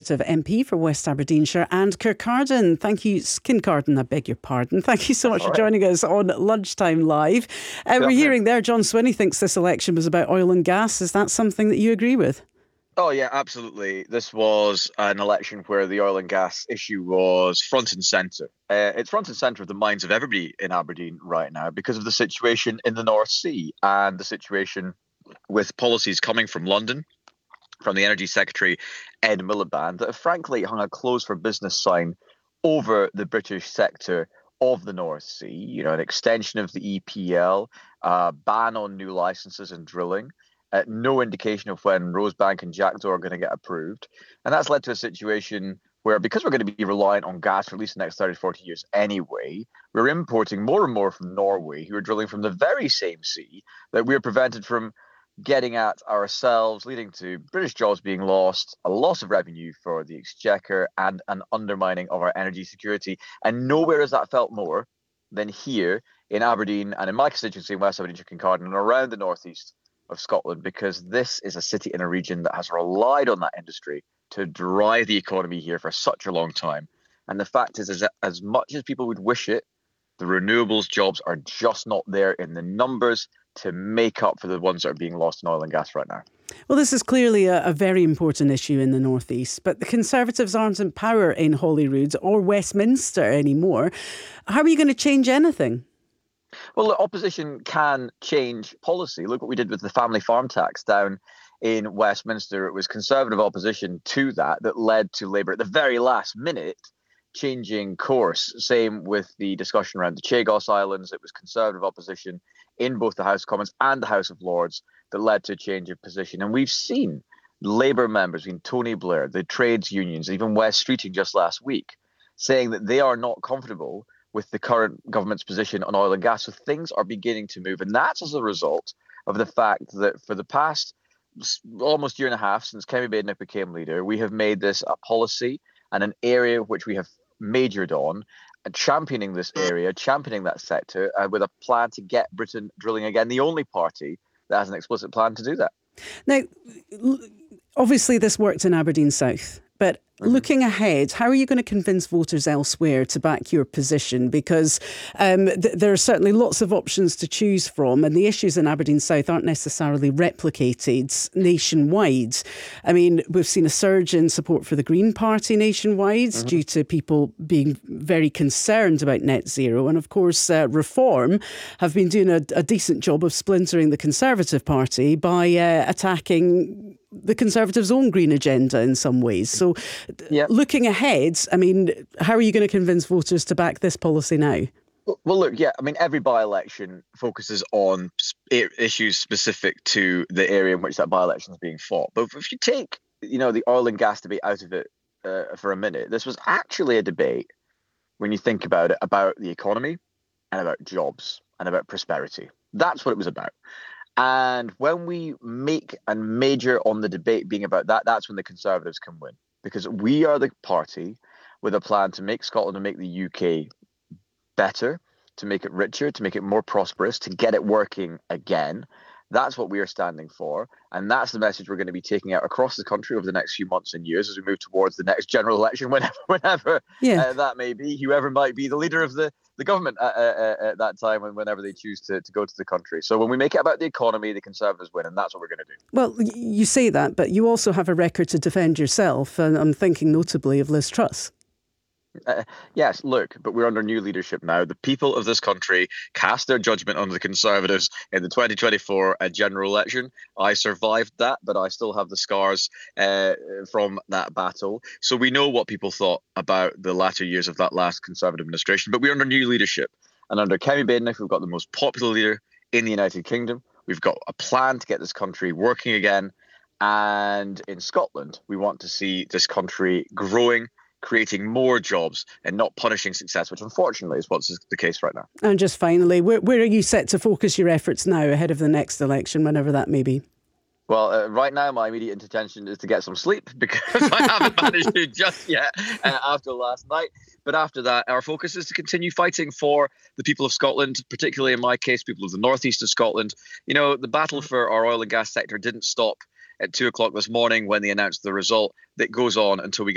Conservative MP for West Aberdeenshire, and Kincardine. Thank you, Kincardine, I beg your pardon. Thank you so much for joining us on Lunchtime Live. We're hearing there John Swinney thinks this election was about oil and gas. Is that something that you agree with? Oh, yeah, absolutely. This was an election where the oil and gas issue was front and centre. It's front and centre of the minds of everybody in Aberdeen right now because of the situation in the North Sea and the situation with policies coming from London, from the Energy Secretary, Ed Miliband, that have frankly hung a closed for business sign over the British sector of the North Sea. You know, an extension of the EPL, ban on new licenses and drilling. No indication of when Rosebank and Jackdaw are going to get approved. And that's led to a situation where, because we're going to be reliant on gas for at least the next 30, 40 years anyway, we're importing more and more from Norway, who are drilling from the very same sea that we're prevented from getting at ourselves, leading to British jobs being lost, a loss of revenue for the Exchequer, and an undermining of our energy security. And nowhere has that felt more than here in Aberdeen and in my constituency in West Aberdeenshire, Kincardine, and around the northeast of Scotland, because this is a city in a region that has relied on that industry to drive the economy here for such a long time. And the fact is that as much as people would wish it, the renewables jobs are just not there in the numbers to make up for the ones that are being lost in oil and gas right now. Well, this is clearly a very important issue in the North East, but the Conservatives aren't in power in Holyrood or Westminster anymore. How are you going to change anything? Well, the opposition can change policy. Look what we did with the family farm tax down in Westminster. It was Conservative opposition to that led to Labour at the very last minute changing course. Same with the discussion around the Chagos Islands. It was Conservative opposition in both the House of Commons and the House of Lords that led to a change of position. And we've seen Labour members, Tony Blair, the trades unions, even Wes Streeting just last week, saying that they are not comfortable with the current government's position on oil and gas. So things are beginning to move. And that's as a result of the fact that for the past almost year and a half since Kemi Badenoch became leader, we have made this a policy and an area which we have majored on, championing this area, championing that sector, with a plan to get Britain drilling again, the only party that has an explicit plan to do that. Now, obviously this worked in Aberdeen South, but looking ahead, how are you going to convince voters elsewhere to back your position? Because there are certainly lots of options to choose from, and the issues in Aberdeen South aren't necessarily replicated nationwide. I mean, we've seen a surge in support for the Green Party nationwide due to people being very concerned about net zero. And of course, Reform have been doing a decent job of splintering the Conservative Party by attacking the Conservatives' own green agenda in some ways. So looking ahead, I mean, how are you going to convince voters to back this policy now? Well, look, I mean, every by-election focuses on issues specific to the area in which that by-election is being fought. But if you take, the oil and gas debate out of it for a minute, this was actually a debate, when you think about it, about the economy and about jobs and about prosperity. That's what it was about. And when we make and major on the debate being about that, that's when the Conservatives can win. Because we are the party with a plan to make Scotland and make the UK better, to make it richer, to make it more prosperous, to get it working again. That's what we are standing for. And that's the message we're going to be taking out across the country over the next few months and years as we move towards the next general election, whenever that may be, whoever might be the leader of the government at that time and whenever they choose to go to the country. So when we make it about the economy, the Conservatives win, and that's what we're going to do. Well, you say that, but you also have a record to defend yourself, and I'm thinking notably of Liz Truss. Yes, look, but we're under new leadership now. The people of this country cast their judgment on the Conservatives in the 2024 general election. I survived that, but I still have the scars from that battle. So we know what people thought about the latter years of that last Conservative administration, but we're under new leadership. And under Kemi Badenoch, we've got the most popular leader in the United Kingdom. We've got a plan to get this country working again. And in Scotland, we want to see this country growing, creating more jobs and not punishing success, which unfortunately is what's the case right now. And just finally, where are you set to focus your efforts now ahead of the next election, whenever that may be? Well, right now, my immediate intention is to get some sleep because I haven't managed to just yet after last night. But after that, our focus is to continue fighting for the people of Scotland, particularly in my case, people of the northeast of Scotland. The battle for our oil and gas sector didn't stop at 2 o'clock this morning when they announced the result. That goes on until we get